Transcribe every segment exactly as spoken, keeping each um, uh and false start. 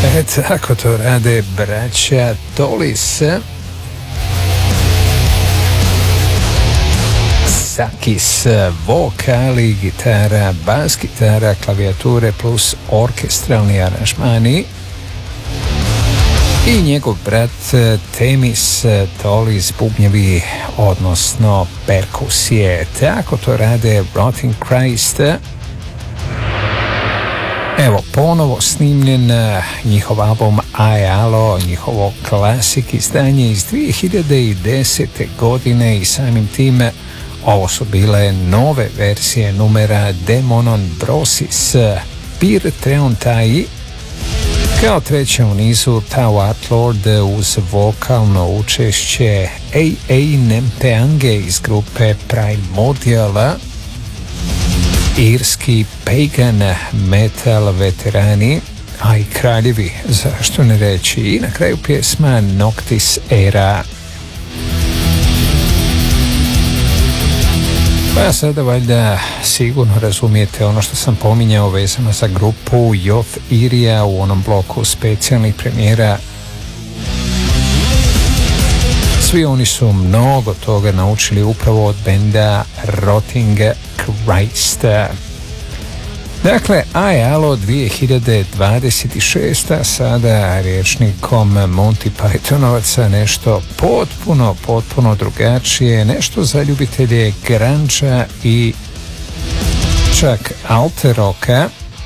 E tako to rade braća Tolis. Sakis, vokali, gitara, bas gitara, klavijature plus orkestralni aranžmani. I njegov brat Temis Tolis, bubnjevi, odnosno perkusije. Tako to rade Rotting Christ. Evo, ponovo snimljen njihov album Aialo, njihovo klasik izdanje iz dvije hiljade desete. godine i samim tim ovo su bile nove verzije numera Demonon Brosis Pir Treontai. Kao treća u nizu Tau Atlord uz vokalno učešće A A Nempeange iz grupe Primordial, irski pagan metal veterani, a i kraljevi, zašto ne reći, i na kraju pjesma Noctis Era. Pa sada valjda sigurno razumijete ono što sam pominjao vezano za grupu Yoth Iria u onom bloku specijalnih premijera. Svi oni su mnogo toga naučili upravo od benda Rotting Christ. Dakle, Aialo dvije hiljade dvadeset šeste. sada rječnikom Monty Pythonovaca nešto potpuno, potpuno drugačije, nešto za ljubitelje grunge i čak alter rocka.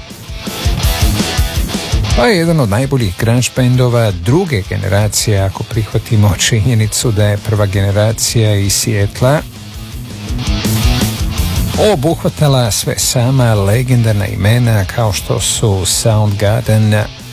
Pa je jedan od najboljih grunge bendova druge generacije, ako prihvatimo činjenicu da je prva generacija iz Sijetla obuhvatala sve sama legendarna imena kao što su Soundgarden,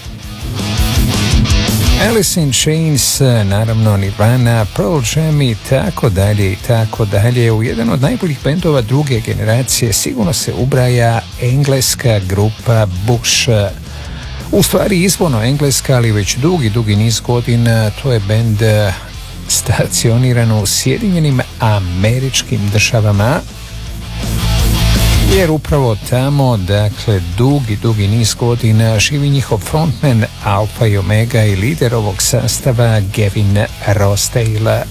Alice in Chains, naravno Nirvana, Pearl Jam i tako dalje i tako dalje. U jedan od najboljih bendova druge generacije sigurno se ubraja engleska grupa Bush. U stvari izvorno engleska, ali već dugi, dugi niz godina. To je bend stacioniran u Sjedinjenim Američkim Državama, jer upravo tamo, dakle, dugi, dugi niz godina živi njihov frontman Alfa i Omega i lider ovog sastava Gavin Rossdale.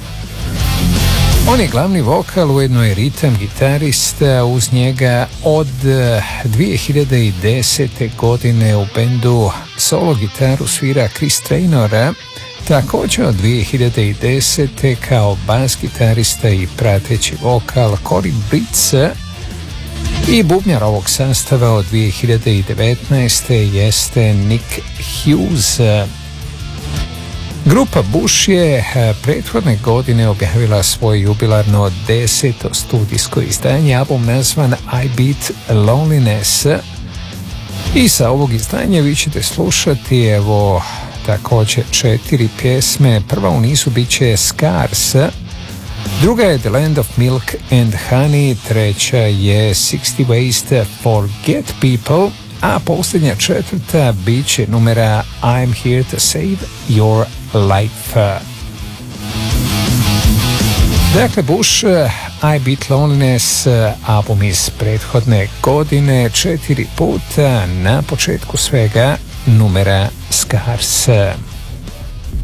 On je glavni vokal, ujedno je ritam gitarista. Uz njega od dvije hiljade desete. godine u bendu solo gitaru svira Chris Traynor, također od dvije hiljade desete. kao bas gitarista i prateći vokal Cory Britz. I bubnjar ovog sastava od dvije hiljade devetnaeste. jeste Nick Hughes. Grupa Bush je prethodne godine objavila svoje jubilarno deseto studijsko izdanje, album nazvan I Beat Loneliness. I sa ovog izdanja vi ćete slušati, evo, također četiri pjesme. Prva u nizu bit će Scars, druga je The Land of Milk and Honey, treća je sixty Ways to Forget People, a posljednja četvrta bit će numera I'm Here to Save Your Life. Dakle, Bush, I Beat Loneliness, album iz prethodne godine, četiri puta na početku svega numera Scars.